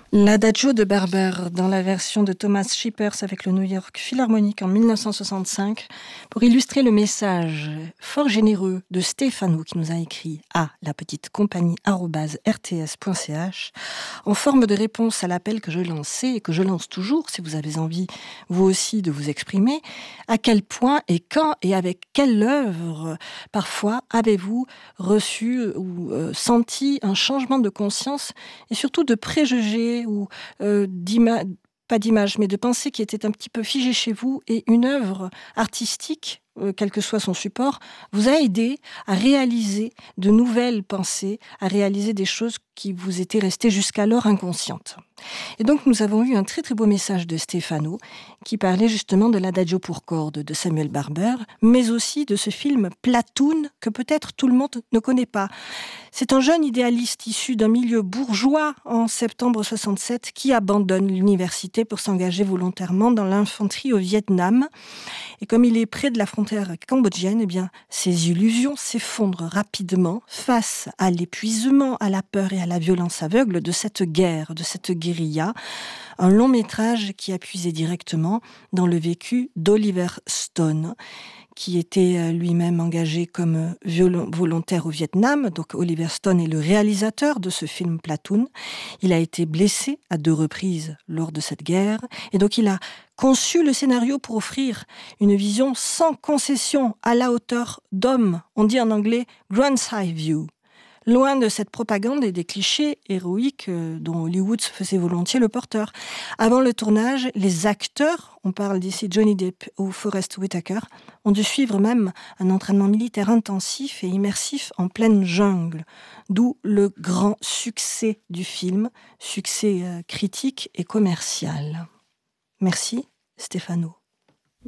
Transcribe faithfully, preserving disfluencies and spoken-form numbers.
L'Adagio de Barber, dans la version de Thomas Shippers avec le New York Philharmonic en mille neuf cent soixante-cinq, pour illustrer le message fort généreux de Stéphano qui nous a écrit à la petite compagnie arobase r t s point c h en forme de réponse à l'appel que je lançais et que je lance toujours, si vous avez envie, vous aussi, de vous exprimer. À quel point et quand et avec quelle œuvre, parfois, avez-vous reçu ou euh, senti un changement de conscience et surtout de préjugés ou euh, d'ima- pas d'image, mais de pensée qui était un petit peu figée chez vous, et une œuvre artistique, euh, quel que soit son support, vous a aidé à réaliser de nouvelles pensées, à réaliser des choses qui vous étaient restées jusqu'alors inconscientes. Et donc nous avons eu un très très beau message de Stéphano qui parlait justement de l'Adagio pour cordes de Samuel Barber, mais aussi de ce film Platoon que peut-être tout le monde ne connaît pas. C'est un jeune idéaliste issu d'un milieu bourgeois en septembre soixante-sept qui abandonne l'université pour s'engager volontairement dans l'infanterie au Vietnam. Et comme il est près de la frontière cambodgienne, eh bien, ses illusions s'effondrent rapidement face à l'épuisement, à la peur et à la violence aveugle de cette guerre, de cette guérilla. Un long métrage qui a puisé directement dans le vécu d'Oliver Stone, qui était lui-même engagé comme viol- volontaire au Vietnam. Donc Oliver Stone est le réalisateur de ce film Platoon. Il a été blessé à deux reprises lors de cette guerre. Et donc il a conçu le scénario pour offrir une vision sans concession, à la hauteur d'homme. On dit en anglais « grand side view ». Loin de cette propagande et des clichés héroïques dont Hollywood se faisait volontiers le porteur. Avant le tournage, les acteurs, on parle d'ici Johnny Depp ou Forest Whitaker, ont dû suivre même un entraînement militaire intensif et immersif en pleine jungle. D'où le grand succès du film, succès critique et commercial. Merci Stéphano.